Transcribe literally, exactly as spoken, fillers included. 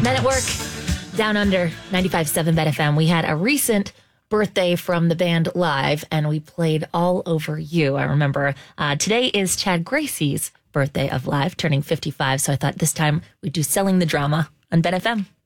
Men at Work, Down Under, ninety-five point seven Bet F M. We had a recent birthday from the band live, and we played All Over You. I remember uh, today is Chad Gracie's birthday of live, turning fifty-five, so I thought this time we'd do Selling the Drama on Bet F M.